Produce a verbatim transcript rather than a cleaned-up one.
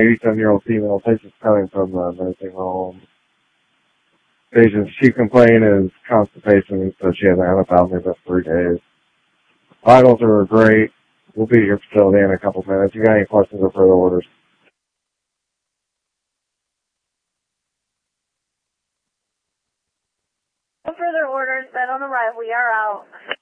eighty-seven-year-old female, patient's coming from the nursing home. Patient's chief complaint is constipation, so she hasn't had a bowel movement for three days. Vitals are great. We'll be at your facility in a couple minutes. You got any questions or further orders? No further orders. Bed on arrival. We are out.